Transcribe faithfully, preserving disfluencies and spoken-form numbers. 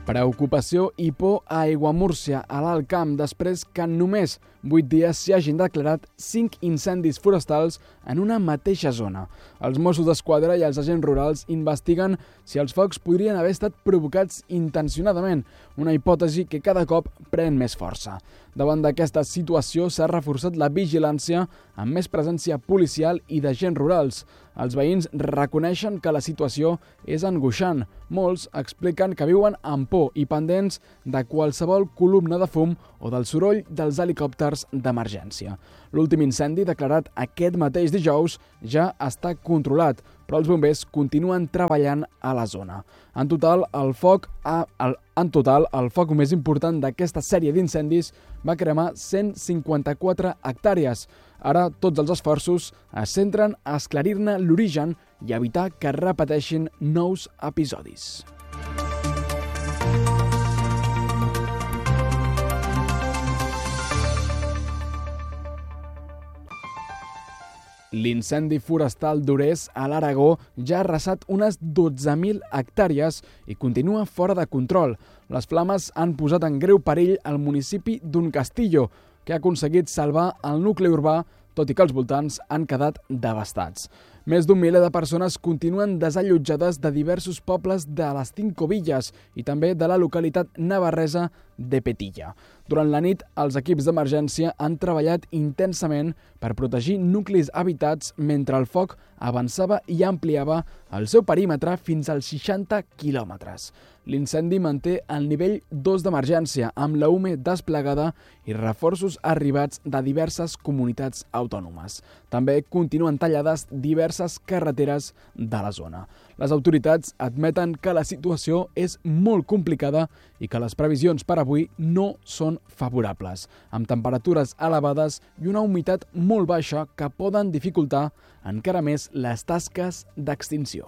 Preocupació i por a Aiguamúrcia, a l'Alt Camp, després que en només vuit dies s'hi hagin declarat cinc incendis forestals en una mateixa zona. Els Mossos d'Esquadra i els agents rurals investiguen si els focs podrien haver estat provocats intencionadament, una hipòtesi que cada cop pren més força. Davant d'aquesta situació s'ha reforçat la vigilància amb més presència policial i d'agents rurals. Els veïns reconeixen que la situació és angoixant. Molts expliquen que viuen amb por i pendents de qualsevol columna de fum o del soroll dels helicòpters d'emergència. L'últim incendi, declarat aquest mateix dijous, ja està controlat, però els bombers continuen treballant a la zona. En total, el foc, a, el, en total, el foc més important d'aquesta sèrie d'incendis va cremar cent cinquanta-quatre hectàrees. Ara tots els esforços es centren a esclarir-ne l'origen i evitar que es repeteixin nous episodis. L'incendi forestal d'Orès, a l'Aragó, ja ha arrasat unes dotze mil hectàrees i continua fora de control. Les flames han posat en greu perill el municipi d'un Castillo, que ha aconseguit salvar el nucli urbà, tot i que els voltants han quedat devastats. Més d'un miler de persones continuen desallotjades de diversos pobles de les Cinco Villes i també de la localitat navarresa de Petilla. Durant la nit, els equips d'emergència han treballat intensament per protegir nuclis habitats mentre el foc avançava i ampliava el seu perímetre fins als seixanta quilòmetres. L'incendi manté el nivell dos d'emergència, amb la U M E desplegada i reforços arribats de diverses comunitats autònomes. També continuen tallades diverses carreteres de la zona. Les autoritats admeten que la situació és molt complicada i que les previsions per avui no són favorables, amb temperatures elevades i una humitat molt baixa que poden dificultar encara més les tasques d'extinció.